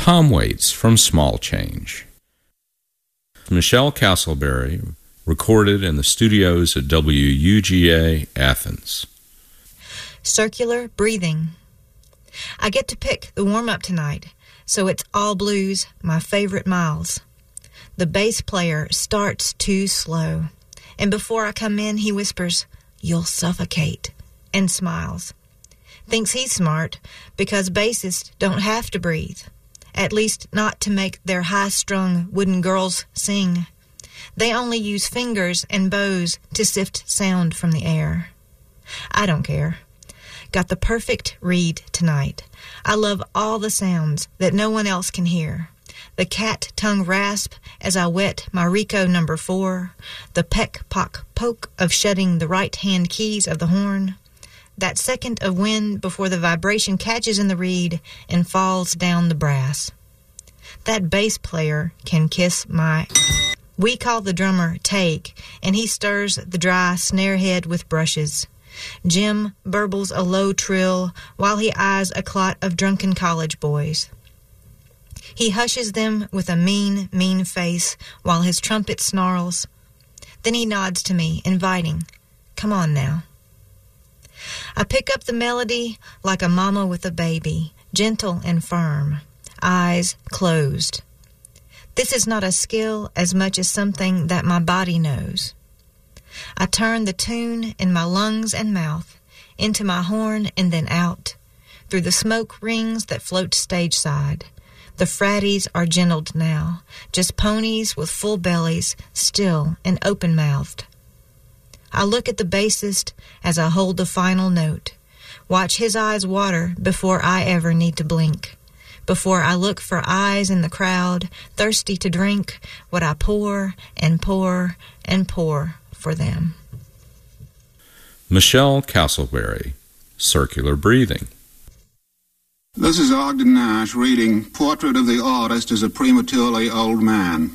Tom Waits from Small Change. Michelle Castleberry recorded in the studios at WUGA Athens. Circular breathing. I get to pick the warm-up tonight, so it's all blues, my favorite miles. The bass player starts too slow, and before I come in, he whispers, "You'll suffocate," and smiles. Thinks he's smart because bassists don't have to breathe, at least not to make their high-strung wooden girls sing. They only use fingers and bows to sift sound from the air. I don't care. Got the perfect read tonight. I love all the sounds that no one else can hear. The cat tongue rasp as I wet my Rico number 4, the peck, pock, poke of shutting the right-hand keys of the horn, that second of wind before the vibration catches in the reed and falls down the brass. That bass player can kiss my... We call the drummer Take, and he stirs the dry snare head with brushes. Jim burbles a low trill while he eyes a clot of drunken college boys. He hushes them with a mean, mean face while his trumpet snarls. Then he nods to me, inviting, "Come on now." I pick up the melody like a mama with a baby, gentle and firm, eyes closed. This is not a skill as much as something that my body knows. I turn the tune in my lungs and mouth, into my horn and then out, through the smoke rings that float stage side. The fratties are gentled now, just ponies with full bellies, still and open-mouthed. I look at the bassist as I hold the final note, watch his eyes water before I ever need to blink, before I look for eyes in the crowd, thirsty to drink what I pour and pour and pour for them. Michelle Castleberry, Circular Breathing. This is Ogden Nash reading Portrait of the Artist as a Prematurely Old Man.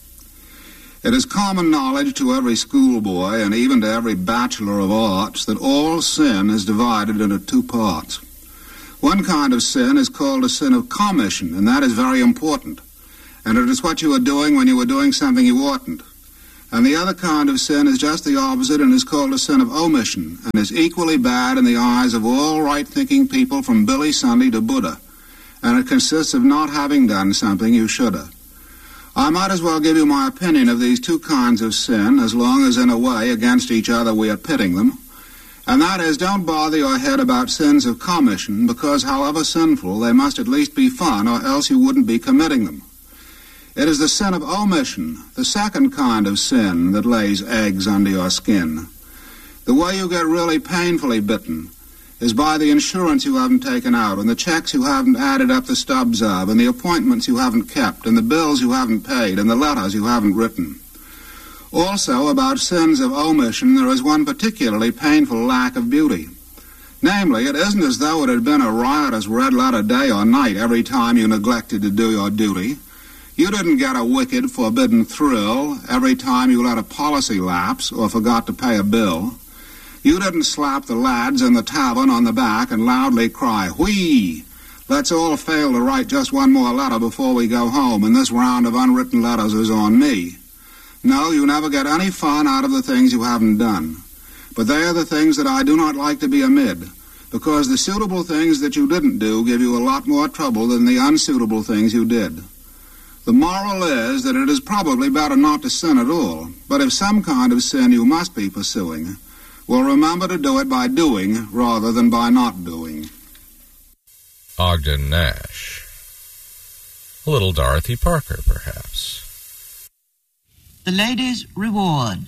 It is common knowledge to every schoolboy and even to every bachelor of arts that all sin is divided into two parts. One kind of sin is called a sin of commission, and that is very important. And it is what you are doing when you are doing something you oughtn't. And the other kind of sin is just the opposite and is called a sin of omission, and is equally bad in the eyes of all right-thinking people from Billy Sunday to Buddha. And it consists of not having done something you should have. I might as well give you my opinion of these two kinds of sin, as long as in a way against each other we are pitting them. And that is, don't bother your head about sins of commission, because however sinful, they must at least be fun, or else you wouldn't be committing them. It is the sin of omission, the second kind of sin, that lays eggs under your skin. The way you get really painfully bitten is by the insurance you haven't taken out, and the checks you haven't added up the stubs of, and the appointments you haven't kept, and the bills you haven't paid, and the letters you haven't written. Also, about sins of omission, there is one particularly painful lack of beauty. Namely, it isn't as though it had been a riotous red-letter day or night every time you neglected to do your duty. You didn't get a wicked, forbidden thrill every time you let a policy lapse or forgot to pay a bill. You didn't slap the lads in the tavern on the back and loudly cry, "Whee! Let's all fail to write just one more letter before we go home, and this round of unwritten letters is on me." No, you never get any fun out of the things you haven't done. But they are the things that I do not like to be amid, because the suitable things that you didn't do give you a lot more trouble than the unsuitable things you did. The moral is that it is probably better not to sin at all, but if some kind of sin you must be pursuing, well, remember to do it by doing rather than by not doing. Ogden Nash. A little Dorothy Parker, perhaps. The Lady's Reward.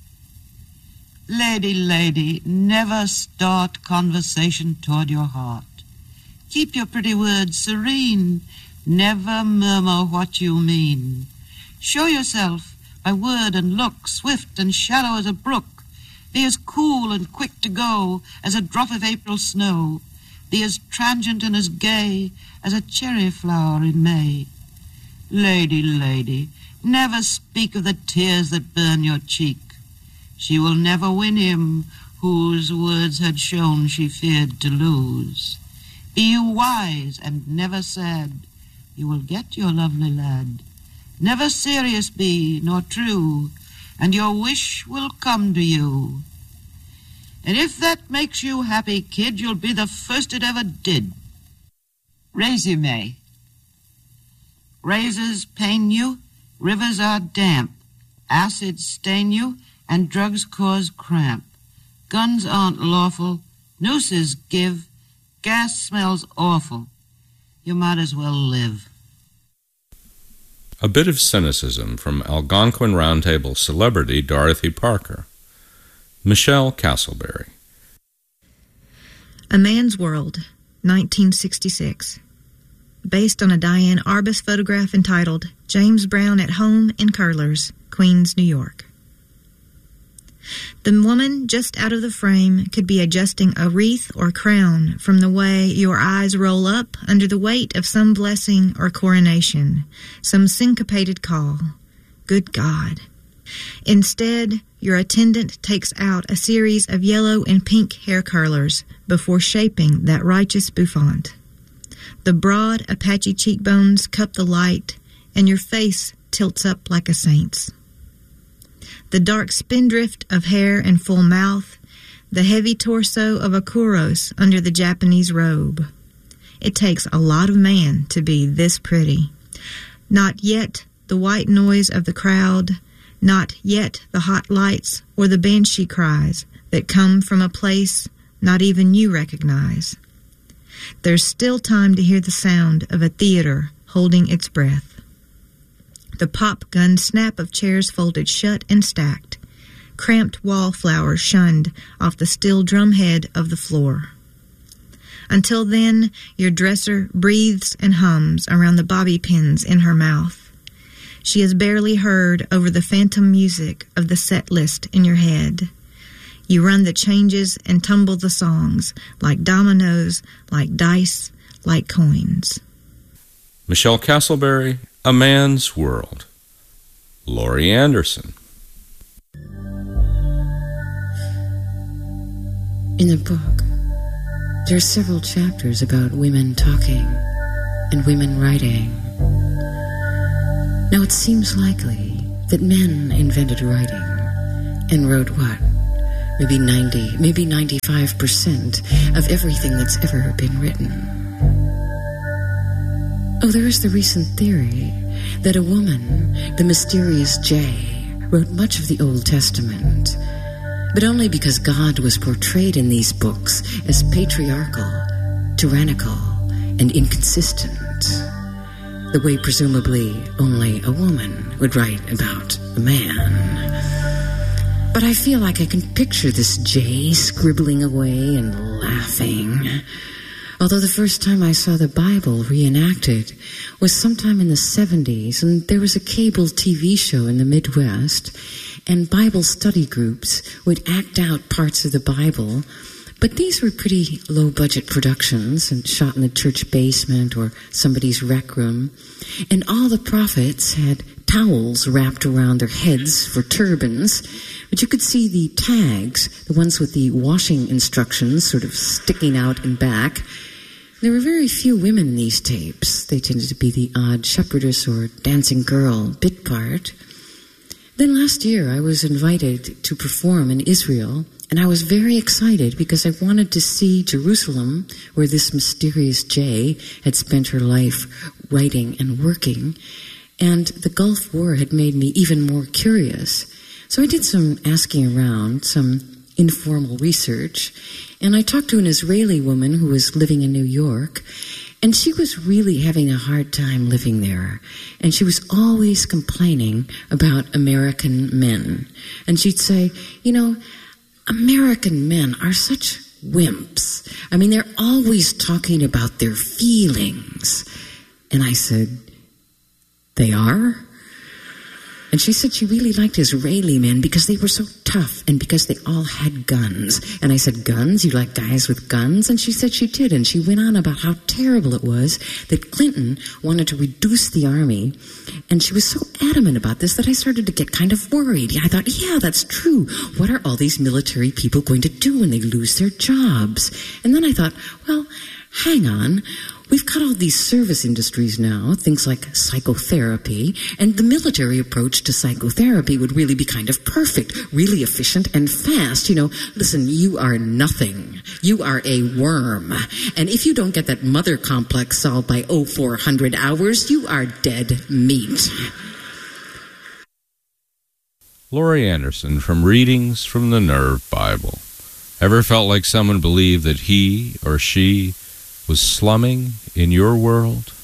Lady, lady, never start conversation toward your heart. Keep your pretty words serene. Never murmur what you mean. Show yourself by word and look, swift and shallow as a brook. Be as cool and quick to go as a drop of April snow. Be as transient and as gay as a cherry flower in May. Lady, lady, never speak of the tears that burn your cheek. She will never win him whose words had shown she feared to lose. Be you wise and never sad. you will get your lovely lad. Never serious be, nor true, and your wish will come to you. And if that makes you happy, kid, you'll be the first it ever did. Resume. Razors pain you, rivers are damp, acids stain you, and drugs cause cramp. Guns aren't lawful, nooses give, gas smells awful. You might as well live. A bit of cynicism from Algonquin Round Table celebrity Dorothy Parker. Michelle Castleberry. A Man's World, 1966. Based on a Diane Arbus photograph entitled James Brown at Home in Curlers, Queens, New York. The woman just out of the frame could be adjusting a wreath or crown from the way your eyes roll up under the weight of some blessing or coronation, some syncopated call. Good God. Instead, your attendant takes out a series of yellow and pink hair curlers before shaping that righteous bouffant. The broad Apache cheekbones cup the light, and your face tilts up like a saint's. The dark spindrift of hair and full mouth, the heavy torso of a kuros under the Japanese robe. It takes a lot of man to be this pretty. Not yet the white noise of the crowd, not yet the hot lights or the banshee cries that come from a place not even you recognize. There's still time to hear the sound of a theater holding its breath. The pop gun snap of chairs folded shut and stacked, cramped wallflowers shunned off the still drumhead of the floor. Until then, your dresser breathes and hums around the bobby pins in her mouth. She has barely heard over the phantom music of the set list in your head. You run the changes and tumble the songs, like dominoes, like dice, like coins. Michelle Castleberry, A Man's World. Laurie Anderson. In the book, there are several chapters about women talking and women writing. Now it seems likely that men invented writing and wrote what? Maybe 90, maybe 95% of everything that's ever been written. Oh, there is the recent theory that a woman, the mysterious J, wrote much of the Old Testament, but only because God was portrayed in these books as patriarchal, tyrannical, and inconsistent, the way presumably only a woman would write about a man. But I feel like I can picture this J scribbling away and laughing. Although the first time I saw the Bible reenacted was sometime in the 70s, and there was a cable TV show in the Midwest, and Bible study groups would act out parts of the Bible, but these were pretty low-budget productions and shot in the church basement or somebody's rec room, and all the prophets had towels wrapped around their heads for turbans, but you could see the tags, the ones with the washing instructions sort of sticking out in back. There were very few women in these tapes. They tended to be the odd shepherdess or dancing girl bit part. Then last year I was invited to perform in Israel, and I was very excited because I wanted to see Jerusalem, where this mysterious J had spent her life writing and working, and the Gulf War had made me even more curious. So I did some asking around, some informal research, and I talked to an Israeli woman who was living in New York, and she was really having a hard time living there. And she was always complaining about American men. And she'd say, you know, American men are such wimps. I mean, they're always talking about their feelings. And I said, they are? And she said she really liked Israeli men because they were so tough and because they all had guns. And I said, guns? You like guys with guns? And she said she did. And she went on about how terrible it was that Clinton wanted to reduce the army. And she was so adamant about this that I started to get kind of worried. I thought, yeah, that's true. What are all these military people going to do when they lose their jobs? And then I thought, well, hang on. We've got all these service industries now, things like psychotherapy, and the military approach to psychotherapy would really be kind of perfect, really efficient and fast. You know, listen, you are nothing. You are a worm. And if you don't get that mother complex solved by 0400 hours, you are dead meat. Laurie Anderson from Readings from the Nerve Bible. Ever felt like someone believed that he or she was slumming in your world?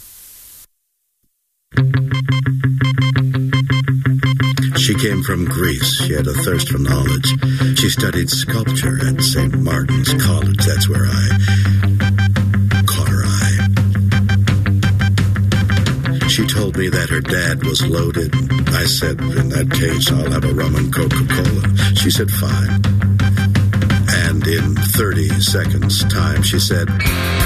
She came from Greece. She had a thirst for knowledge. She studied sculpture at St. Martin's College. That's where I caught her eye. She told me that her dad was loaded. I said, in that case, I'll have a rum and Coca-Cola. She said, fine. And in 30 seconds' time, she said,